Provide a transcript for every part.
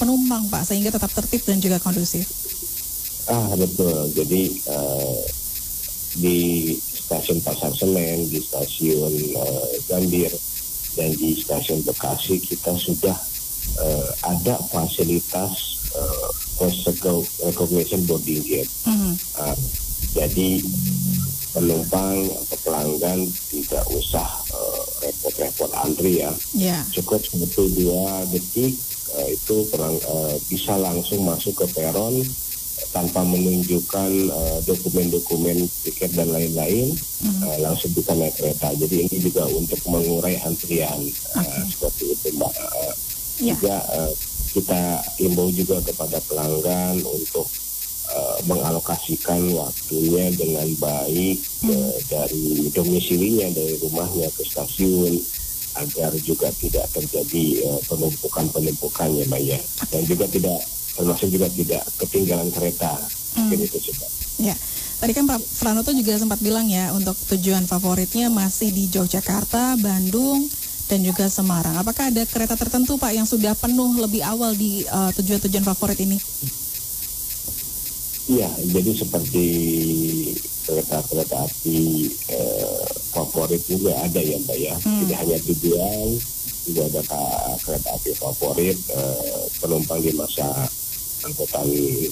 penumpang Pak, sehingga tetap tertib dan juga kondusif. Betul. Jadi di stasiun Pasar Senen, di stasiun Gambir, dan di stasiun Bekasi kita sudah ada fasilitas voice recognition boarding gate. Jadi penumpang atau pelanggan tidak usah repot-repot antri ya. Cukup 1-2 detik itu bisa langsung masuk ke peron tanpa menunjukkan dokumen-dokumen tiket dan lain-lain, langsung bisa naik kereta. Jadi ini juga untuk mengurai antrian seperti itu Mbak. Juga kita himbau juga kepada pelanggan untuk mengalokasikan waktunya dengan baik dari domisilinya, dari rumahnya ke stasiun, agar juga tidak terjadi penumpukan ya Mbak ya. Dan juga termasuk juga tidak ketinggalan kereta. Mungkin itu sih Mbak. Ya, tadi kan Pak Pranoto juga sempat bilang ya, untuk tujuan favoritnya masih di Yogyakarta, Bandung, dan juga Semarang. Apakah ada kereta tertentu Pak yang sudah penuh lebih awal di tujuan-tujuan favorit ini? Iya, jadi seperti kereta-kereta api favorit juga ada ya Mbak ya. Tidak hanya tujuan, juga ada kereta api favorit penumpang di masa angkutan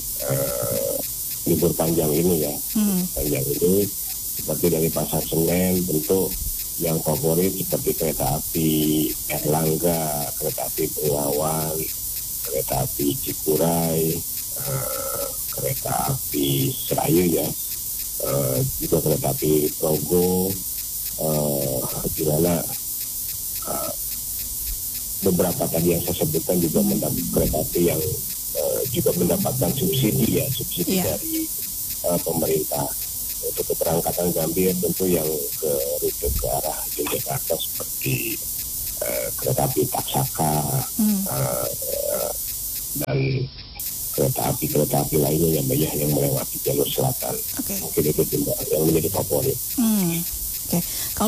libur panjang ini ya. Panjang ini seperti dari Pasar Senen, tentu yang favorit seperti kereta api Erlangga, kereta api Bengawan, kereta api Cikuray, kereta api Serayu ya, juga kereta api Progo, di mana beberapa tadi yang saya sebutkan juga mendapat kereta api yang juga mendapatkan subsidi dari pemerintah. Untuk keberangkatan Gambir tentu yang ke rute ke arah Yogyakarta seperti kereta api Taksaka dan kereta api lainnya yang banyak yang melewati jalur selatan. Mungkin itu yang menjadi favorit. Oke.